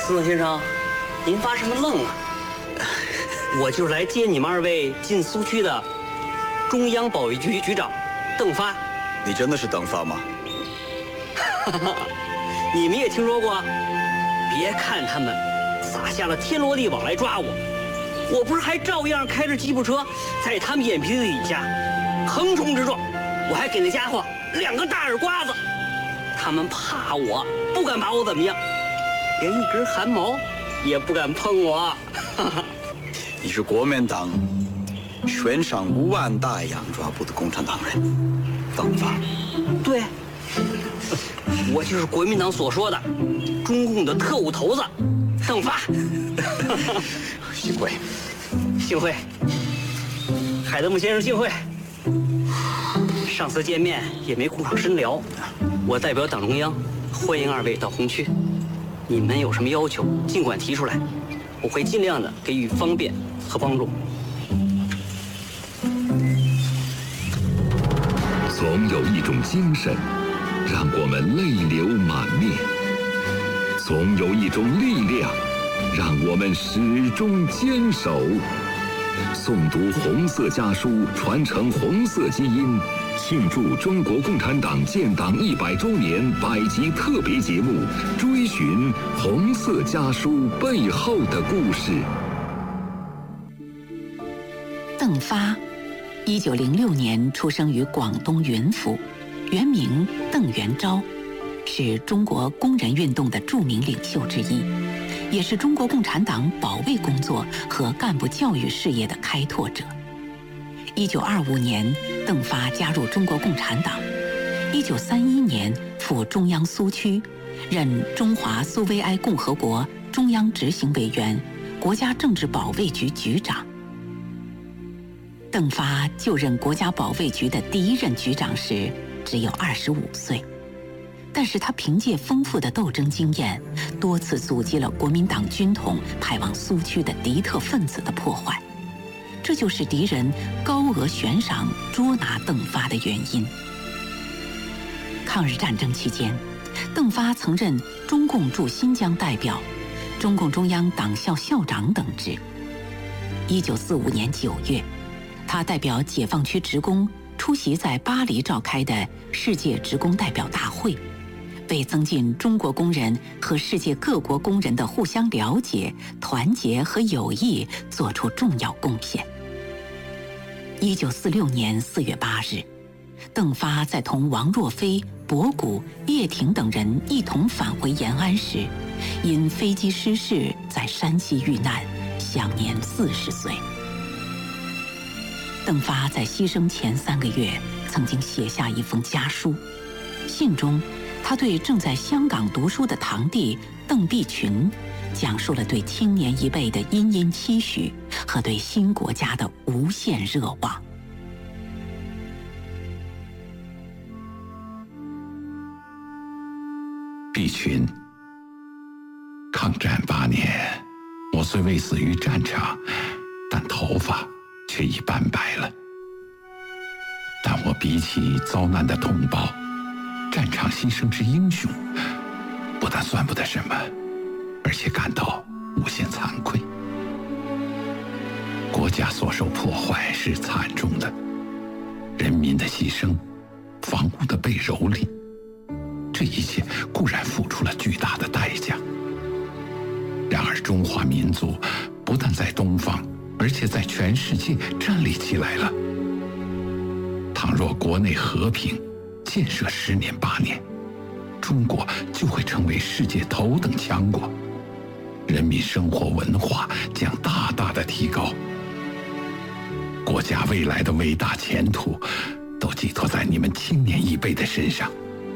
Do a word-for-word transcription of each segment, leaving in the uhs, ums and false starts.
司总先生，您发什么愣啊？我就是来接你们二位进苏区的中央保卫局局长邓发。 你真的是邓发吗？ 你们也听说过？别看他们撒下了天罗地网来抓我，我不是还照样开着吉普车在他们眼皮子底下横冲直撞，我还给那家伙两个大耳刮子。他们怕我，不敢把我怎么样，连一根汗毛也不敢碰我。 你是国民党悬赏五万大洋抓捕的共产党人邓发。 对，我就是国民党所说的中共的特务头子邓发。 幸会， 幸会，海德姆先生幸会。上次见面也没顾上深聊，我代表党中央欢迎二位到红区，你们有什么要求尽管提出来，我会尽量的给予方便和帮助。 总有一种精神让我们泪流满面，总有一种力量让我们始终坚守。诵读红色家书，传承红色基因，庆祝中国共产党建党一百周年百集特别节目，追寻红色家书背后的故事。 邓发，一九零六年出生于广东云浮，原名邓元昭，是中国工人运动的著名领袖之一，也是中国共产党保卫工作和干部教育事业的开拓者。一九二五年，邓发加入中国共产党。一九三一年赴中央苏区，任中华苏维埃共和国中央执行委员、国家政治保卫局局长。邓发就任国家保卫局的第一任局长时只有二十五岁，但是他凭借丰富的斗争经验，多次阻击了国民党军统派往苏区的敌特分子的破坏，这就是敌人高额悬赏捉拿邓发的原因。抗日战争期间，邓发曾任中共驻新疆代表、中共中央党校校长等职。一九四五年九月，他代表解放区职工出席在巴黎召开的世界职工代表大会，为增进中国工人和世界各国工人的互相了解、团结和友谊做出重要贡献。一九四六年四月八日，邓发在同王若飞、博古、叶挺等人一同返回延安时，因飞机失事在山西遇难，享年四十岁。邓发在牺牲前三个月曾经写下一封家书，信中他对正在香港读书的堂弟邓碧群讲述了对青年一辈的殷殷期许和对新国家的无限热望。 碧群，抗战八年，我虽未死于战场，但头发却已斑白了。但我比起遭难的同胞，战场牺牲之英雄，不但算不得什么，而且感到无限惭愧。国家所受破坏是惨重的，人民的牺牲，房屋的被蹂躏，这一切固然付出了巨大的代价。然而中华民族不但在东方，而且在全世界站立起来了。倘若国内和平，建设十年八年，中国就会成为世界头等强国，人民生活文化将大大的提高，国家未来的伟大前途都寄托在你们青年一辈的身上。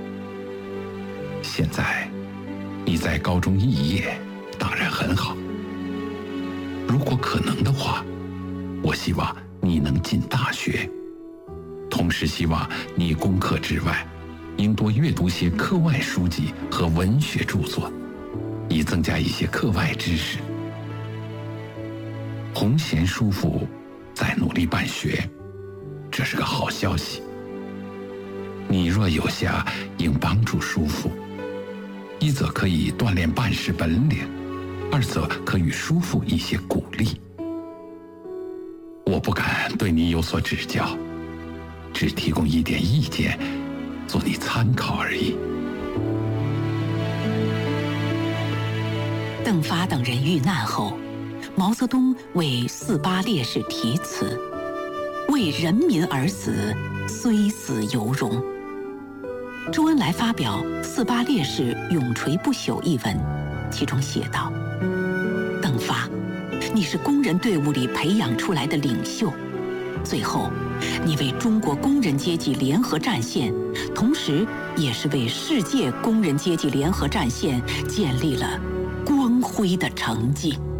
现在你在高中肄业当然很好，如果可能的话，我希望你能进大学，同时希望你功课之外应多阅读些课外书籍和文学著作，以增加一些课外知识。洪贤叔父在努力办学，这是个好消息。你若有暇，应帮助叔父，一则可以锻炼办事本领， 二则可与叔父一些鼓励。我不敢对你有所指教，只提供一点意见，做你参考而已。 邓发等人遇难后，毛泽东为四八烈士题词：“为人民而死，虽死犹荣。”周恩来发表《四八烈士永垂不朽》一文，其中写道：“邓发，你是工人队伍里培养出来的领袖，最后，你为中国工人阶级联合战线，同时也是为世界工人阶级联合战线建立了光辉的成绩。”